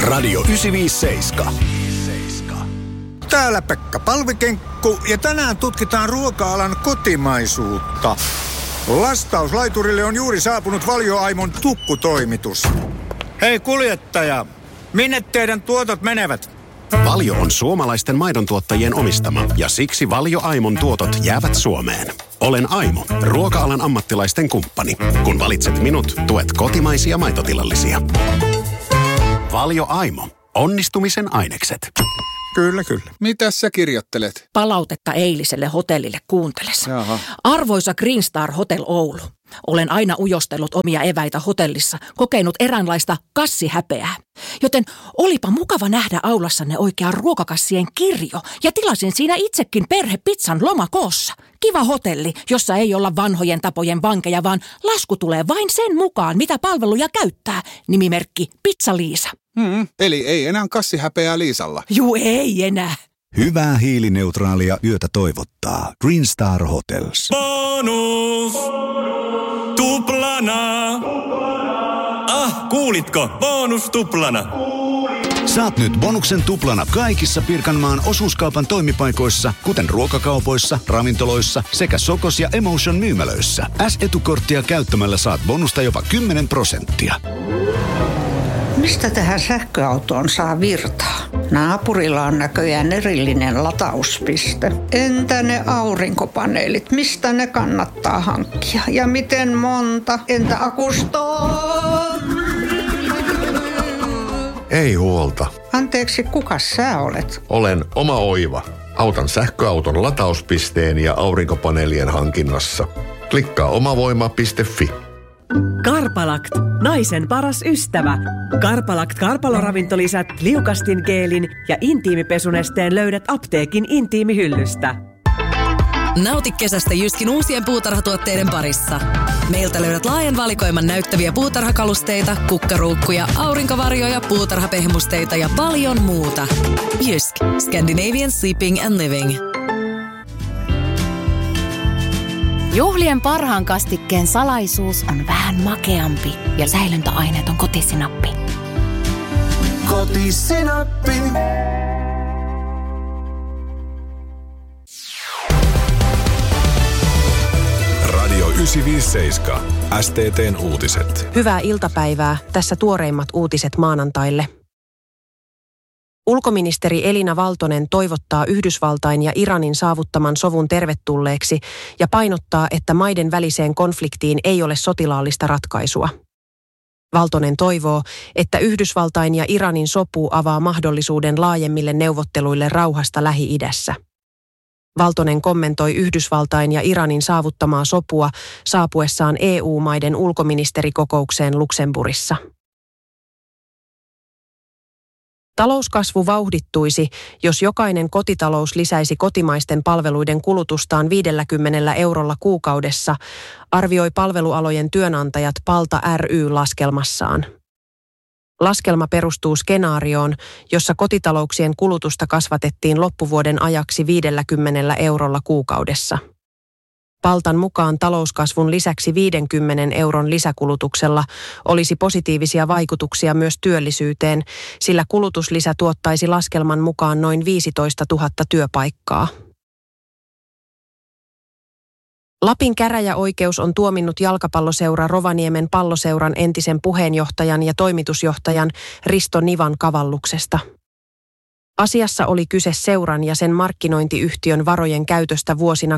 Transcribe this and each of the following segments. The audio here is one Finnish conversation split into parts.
Radio 957. Täällä Pekka Palvikenkku ja tänään tutkitaan ruoka-alan kotimaisuutta. Lastauslaiturille on juuri saapunut Valio Aimon tukkutoimitus. Hei kuljettaja, minne teidän tuotot menevät? Valio on suomalaisten maidontuottajien omistama ja siksi Valio Aimon tuotot jäävät Suomeen. Olen Aimo, ruoka-alan ammattilaisten kumppani. Kun valitset minut, tuet kotimaisia maitotilallisia. Valio Aimo. Onnistumisen ainekset. Kyllä. Mitäs sä kirjoittelet? Palautetta eiliselle hotellille kuunteles. Jaha. Arvoisa Green Star Hotel Oulu. Olen aina ujostellut omia eväitä hotellissa, kokenut eräänlaista kassihäpeää. Joten olipa mukava nähdä aulassanne oikea ruokakassien kirjo ja tilasin siinä itsekin perhepizzan lomakoossa. Kiva hotelli, jossa ei olla vanhojen tapojen vankeja, vaan lasku tulee vain sen mukaan, mitä palveluja käyttää. Nimimerkki Pizza Liisa. Eli ei enää kassihäpeää Liisalla. Juu, ei enää. Hyvää hiilineutraalia yötä toivottaa Green Star Hotels. Bonus! Tuplana! Kuulitko? Bonus tuplana! Saat nyt bonuksen tuplana kaikissa Pirkanmaan osuuskaupan toimipaikoissa, kuten ruokakaupoissa, ravintoloissa sekä Sokos ja Emotion myymälöissä. S-etukorttia käyttämällä saat bonusta jopa 10%. Mistä tähän sähköautoon saa virtaa? Naapurilla on näköjään erillinen latauspiste. Entä ne aurinkopaneelit? Mistä ne kannattaa hankkia? Ja miten monta? Entä akusto? Ei huolta. Anteeksi, kuka sä olet? Olen Oma Oiva. Autan sähköauton latauspisteen ja aurinkopaneelien hankinnassa. Klikkaa omavoima.fi. Karpalakt, naisen paras ystävä. Karpalakt karpaloravintolisät, liukastin geelin ja intiimipesunesteen löydät apteekin intiimihyllystä. Nauti kesästä Jyskin uusien puutarhatuotteiden parissa. Meiltä löydät laajan valikoiman näyttäviä puutarhakalusteita, kukkaruukkuja, aurinkovarjoja, puutarhapehmusteita ja paljon muuta. Jysk, Scandinavian Sleeping and Living. Juhlien parhaan kastikkeen salaisuus on vähän makeampi ja säilöntäaineet on kotisinappi. Kotisinappi! Radio 957. STT:n uutiset. Hyvää iltapäivää. Tässä tuoreimmat uutiset maanantaille. Ulkoministeri Elina Valtonen toivottaa Yhdysvaltain ja Iranin saavuttaman sovun tervetulleeksi ja painottaa, että maiden väliseen konfliktiin ei ole sotilaallista ratkaisua. Valtonen toivoo, että Yhdysvaltain ja Iranin sopu avaa mahdollisuuden laajemmille neuvotteluille rauhasta Lähi-idässä. Valtonen kommentoi Yhdysvaltain ja Iranin saavuttamaa sopua saapuessaan EU-maiden ulkoministerikokoukseen Luxemburgissa. Talouskasvu vauhdittuisi, jos jokainen kotitalous lisäisi kotimaisten palveluiden kulutustaan 50 eurolla kuukaudessa, arvioi palvelualojen työnantajat Palta ry laskelmassaan. Laskelma perustuu skenaarioon, jossa kotitalouksien kulutusta kasvatettiin loppuvuoden ajaksi 50 eurolla kuukaudessa. Paltan mukaan talouskasvun lisäksi 50 euron lisäkulutuksella olisi positiivisia vaikutuksia myös työllisyyteen, sillä kulutuslisä tuottaisi laskelman mukaan noin 15 000 työpaikkaa. Lapin käräjäoikeus on tuominnut jalkapalloseura Rovaniemen Palloseuran entisen puheenjohtajan ja toimitusjohtajan Risto Nivan kavalluksesta. Asiassa oli kyse seuran ja sen markkinointiyhtiön varojen käytöstä vuosina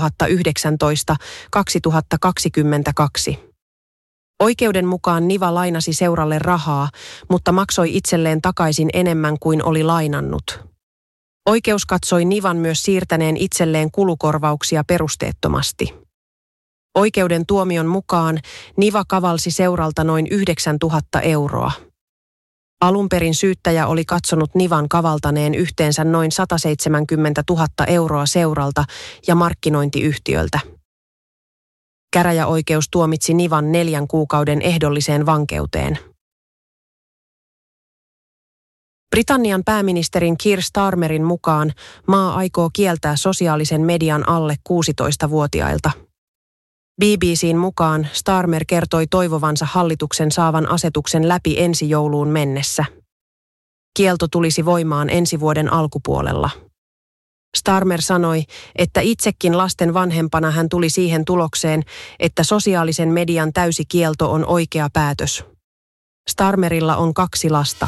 2019-2022. Oikeuden mukaan Niva lainasi seuralle rahaa, mutta maksoi itselleen takaisin enemmän kuin oli lainannut. Oikeus katsoi Nivan myös siirtäneen itselleen kulukorvauksia perusteettomasti. Oikeuden tuomion mukaan Niva kavalsi seuralta noin 9 000 euroa. Alun perin syyttäjä oli katsonut Nivan kavaltaneen yhteensä noin 170 000 euroa seuralta ja markkinointiyhtiöltä. Käräjäoikeus tuomitsi Nivan 4 kuukauden ehdolliseen vankeuteen. Britannian pääministerin Keir Starmerin mukaan maa aikoo kieltää sosiaalisen median alle 16-vuotiailta. BBC:n mukaan Starmer kertoi toivovansa hallituksen saavan asetuksen läpi ensi jouluun mennessä. Kielto tulisi voimaan ensi vuoden alkupuolella. Starmer sanoi, että itsekin lasten vanhempana hän tuli siihen tulokseen, että sosiaalisen median täysi kielto on oikea päätös. Starmerilla on 2 lasta.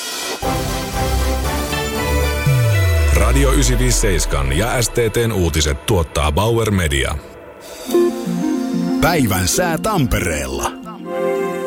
Radio 957 ja STT:n uutiset tuottaa Bauer Media. Päivän sää Tampereella.